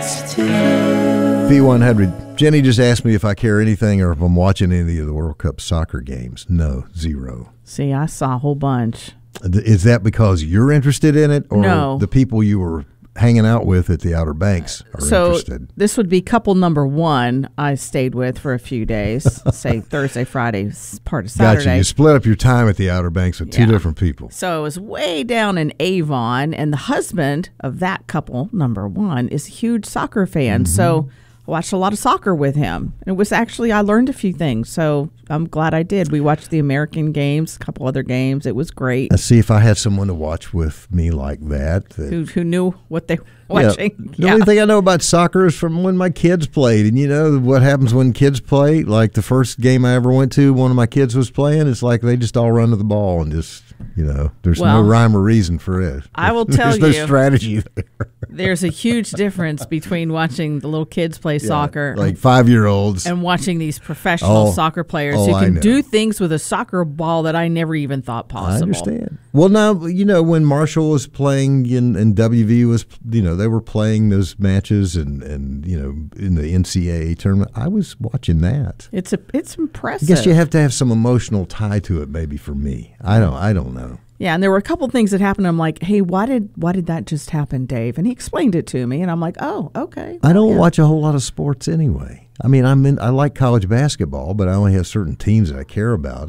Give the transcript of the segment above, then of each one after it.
V100. Jenny just asked me if I care anything or if I'm watching any of the World Cup soccer games. No, zero. See, I saw a whole bunch. Is that because you're interested in it, or No. the people you were hanging out with at the Outer Banks are interested? This would be couple number one I stayed with for a few days, say Thursday, Friday, part of Saturday. Gotcha. You split up your time at the Outer Banks with two different people. So it was way down in Avon, and the husband of that couple, number one, is a huge soccer fan. So I watched a lot of soccer with him. And it was actually, I learned a few things, so I'm glad I did. We watched the American games, a couple other games. It was great. Let's see if I had someone to watch with me like that. Who knew what they were watching. The only thing I know about soccer is from when my kids played. And you know what happens when kids play? Like the first game I ever went to, one of my kids was playing. It's like they just all run to the ball and just, there's no rhyme or reason for it. I will tell you. There's no strategy there. There's a huge difference between watching the little kids play soccer, like 5-year-olds, and watching these professional soccer players who can do things with a soccer ball that I never even thought possible. I understand. Well, now, when Marshall was playing and WV was, they were playing those matches and in the NCAA tournament, I was watching that. It's impressive. I guess you have to have some emotional tie to it, maybe, for me. I don't know. Yeah, and there were a couple things that happened. I'm like, hey, why did that just happen, Dave? And he explained it to me, and I'm like, oh, okay. I don't watch a whole lot of sports anyway. I mean, I like college basketball, but I only have certain teams that I care about.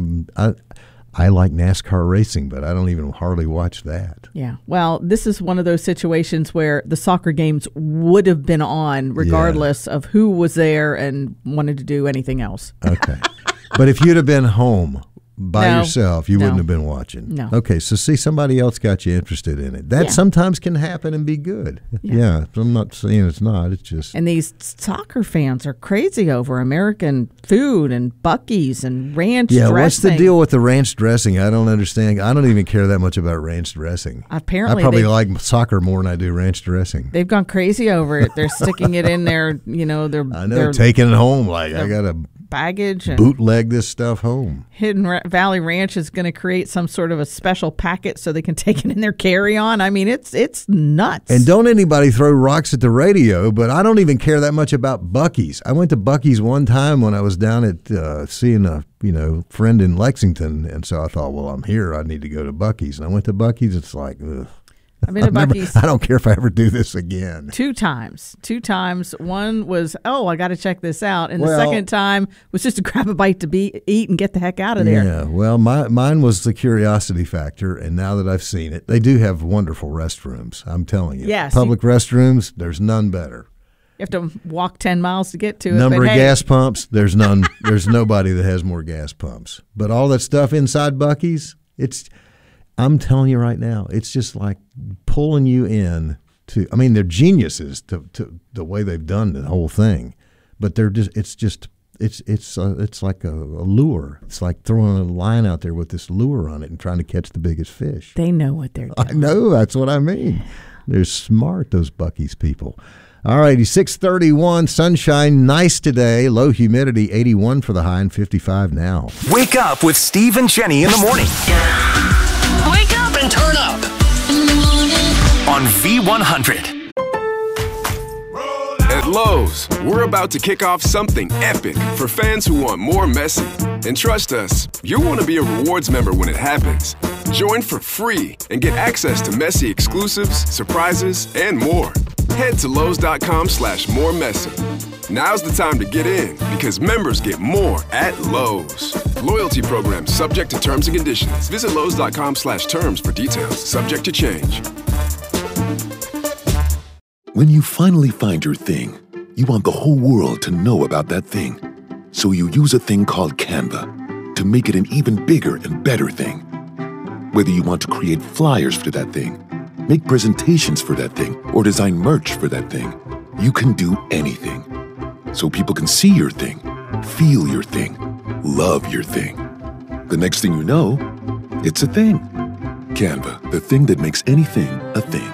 I like NASCAR racing, but I don't even hardly watch that. Yeah. Well, this is one of those situations where the soccer games would have been on regardless of who was there and wanted to do anything else. Okay. But if you'd have been home by yourself, you wouldn't have been watching. No. Okay, so see, somebody else got you interested in it. That sometimes can happen and be good. Yeah. I'm not saying it's not. It's just. And these soccer fans are crazy over American food and Buc-ee's and ranch dressing. Yeah, what's the deal with the ranch dressing? I don't understand. I don't even care that much about ranch dressing. Apparently, I probably like soccer more than I do ranch dressing. They've gone crazy over it. They're sticking it in their, they're taking it home. Like, I got to baggage and bootleg this stuff home. Hidden Valley Ranch is going to create some sort of a special packet so they can take it in their carry-on. I mean, it's nuts. And don't anybody throw rocks at the radio, but I don't even care that much about Buc-ee's. I went to Buc-ee's one time when I was down at seeing a friend in Lexington, and so I thought, well, I'm here. I need to go to Buc-ee's. And I went to Buc-ee's. It's like, ugh. I've been to Buc-ee's. I don't care if I ever do this again. Two times. One was, I got to check this out. And the second time was just to grab a bite to eat and get the heck out of there. Yeah, well, mine was the curiosity factor. And now that I've seen it, they do have wonderful restrooms. I'm telling you. Yes. Public restrooms, there's none better. You have to walk 10 miles to get to it. Number of gas pumps, there's none. There's nobody that has more gas pumps. But all that stuff inside Buc-ee's, I'm telling you right now, it's just like pulling you in to. I mean, they're geniuses to the way they've done the whole thing, but it's like a lure. It's like throwing a line out there with this lure on it and trying to catch the biggest fish. They know what they're doing. I know, that's what I mean. They're smart, those Buc-ee's people. All righty, 6:31, sunshine, nice today, low humidity, 81 for the high and 55 now. Wake up with Steve and Jenny in the morning. Wake up and turn up On V100. At Lowe's, we're about to kick off something epic for fans who want more Messi. And trust us, you'll want to be a rewards member when it happens. Join for free and get access to Messi exclusives, surprises, and more. Head to Lowe's.com/moremessy. Now's the time to get in because members get more at Lowe's. Loyalty program subject to terms and conditions. Visit Lowe's.com/terms for details. Subject to change. When you finally find your thing, you want the whole world to know about that thing. So you use a thing called Canva to make it an even bigger and better thing. Whether you want to create flyers for that thing, make presentations for that thing, or design merch for that thing, you can do anything. So people can see your thing, feel your thing, love your thing. The next thing you know, it's a thing. Canva, the thing that makes anything a thing.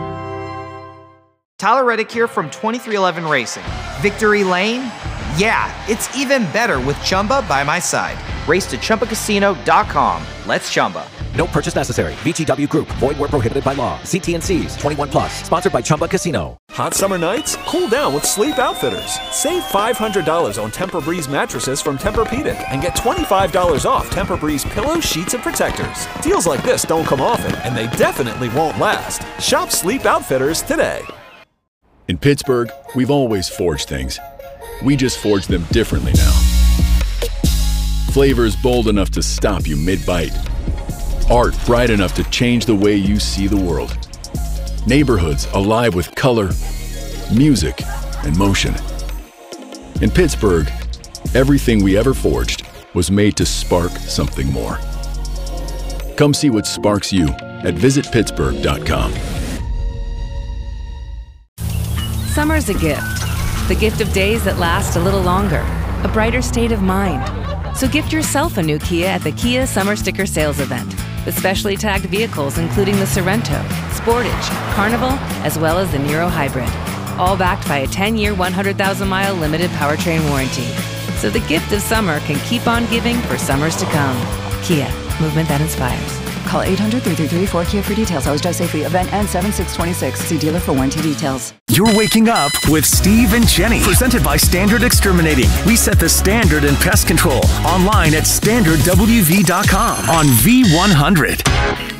Tyler Reddick here from 2311 Racing. Victory Lane? Yeah, it's even better with Chumba by my side. Race to ChumbaCasino.com. Let's Chumba. No purchase necessary. VGW Group. Void where prohibited by law. See T&Cs. 21+. Sponsored by Chumba Casino. Hot summer nights? Cool down with Sleep Outfitters. Save $500 on Tempur-Breeze mattresses from Tempur-Pedic and get $25 off Tempur-Breeze pillows, sheets, and protectors. Deals like this don't come often, and they definitely won't last. Shop Sleep Outfitters today. In Pittsburgh, we've always forged things. We just forge them differently now. Flavors bold enough to stop you mid-bite. Art bright enough to change the way you see the world. Neighborhoods alive with color, music, and motion. In Pittsburgh, everything we ever forged was made to spark something more. Come see what sparks you at visitpittsburgh.com. Summer's a gift of days that last a little longer, a brighter state of mind. So gift yourself a new Kia at the Kia Summer Sticker Sales Event, with specially tagged vehicles including the Sorrento, Sportage, Carnival, as well as the Niro Hybrid, all backed by a 10-year, 100,000-mile limited powertrain warranty. So the gift of summer can keep on giving for summers to come. Kia, movement that inspires. Call 800-333-4KIA for details. Always drive safely. Event ends 7/6/26. See dealer for warranty details. You're waking up with Steve and Jenny. Presented by Standard Exterminating. We set the standard in pest control. Online at standardwv.com on V100.